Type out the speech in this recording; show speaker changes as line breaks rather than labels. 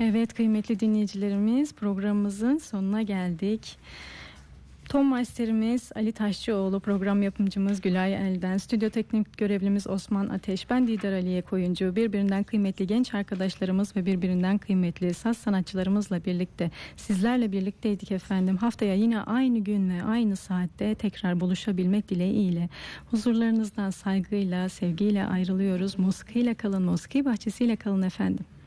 Evet kıymetli dinleyicilerimiz, programımızın sonuna geldik. Ton masterimiz Ali Taşçıoğlu, program yapımcımız Gülay Elden, stüdyo teknik görevlimiz Osman Ateş, ben Didar Aliye Koyuncu, birbirinden kıymetli genç arkadaşlarımız ve birbirinden kıymetli saz sanatçılarımızla birlikte sizlerle birlikteydik efendim. Haftaya yine aynı gün ve aynı saatte tekrar buluşabilmek dileğiyle huzurlarınızdan saygıyla, sevgiyle ayrılıyoruz. Musiki ile kalın, musiki bahçesiyle kalın efendim.